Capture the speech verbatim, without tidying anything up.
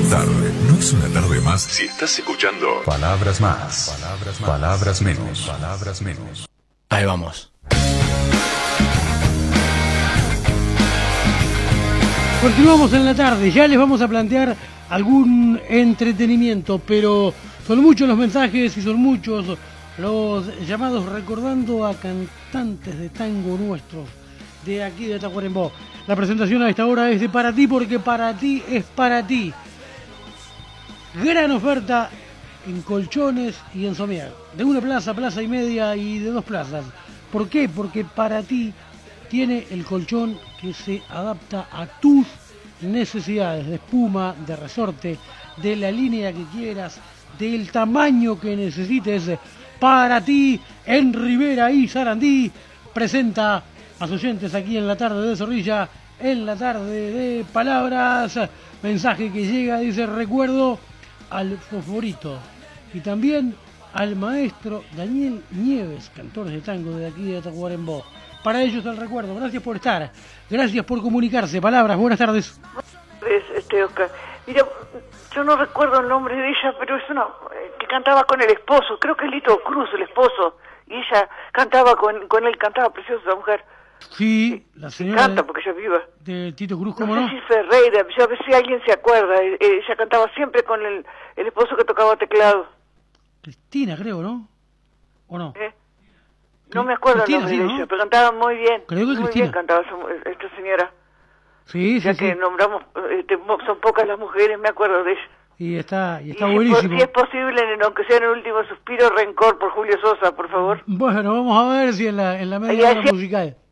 tarde no es una tarde más si estás escuchando Palabras Más, Palabras Más, Palabras Menos, Palabras Menos. Ahí vamos. Continuamos en la tarde, ya les vamos a plantear algún entretenimiento, pero son muchos los mensajes y son muchos los llamados recordando a cantantes de tango nuestros de aquí de Tacuarembó. La presentación a esta hora es de Para Ti, porque para ti es para ti. Gran oferta en colchones y en somier, de una plaza, plaza y media y de dos plazas. ¿Por qué? Porque Para Ti tiene el colchón que se adapta a tus necesidades de espuma, de resorte, de la línea que quieras, del tamaño que necesites. Para Ti en Rivera y Sarandí presenta a sus oyentes aquí en la tarde de Zorrilla, en la tarde de Palabras. Mensaje que llega, dice: recuerdo al Fosforito y también al maestro Daniel Nieves, cantores de tango de aquí de Tacuarembó. Para ellos el recuerdo. Gracias por estar, gracias por comunicarse. Palabras, buenas tardes. Este, Oscar, mira, yo no recuerdo el nombre de ella, pero es una eh, que cantaba con el esposo, creo que es Lito Cruz, el esposo, y ella cantaba con, con él, cantaba preciosa esa mujer. Sí, la señora canta de, porque ella es viva. De Tito Cruz, ¿cómo no? no? sé si Ferreira, yo a ver si alguien se acuerda, eh, ella cantaba siempre con el, el esposo que tocaba teclado. Cristina, creo, ¿no? ¿O no? ¿Eh? No me acuerdo el nombre sí, de ¿no? ella, pero cantaba muy bien. Creo que muy Cristina. bien cantaba esa, esta señora. Sí, ya sí, que sí. nombramos, este, son pocas las mujeres, me acuerdo de ella. Y está, y está y buenísimo. Si es posible, aunque sea en el último suspiro, Rencor por Julio Sosa, por favor. Bueno, vamos a ver si en la, en la media hora musical.